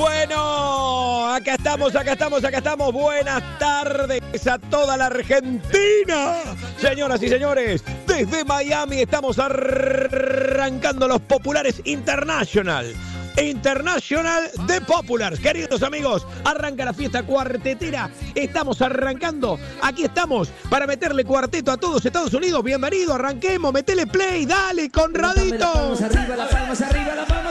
Bueno, acá estamos. Buenas tardes a toda la Argentina. Señoras y señores, desde Miami estamos arrancando los Populares International de Populars. Queridos amigos, arranca la fiesta cuartetera. Estamos arrancando. Aquí estamos para meterle cuarteto a todos Estados Unidos. Bienvenido, arranquemos, metele play, dale, Conradito. Las palmas arriba, las palmas arriba, las palmas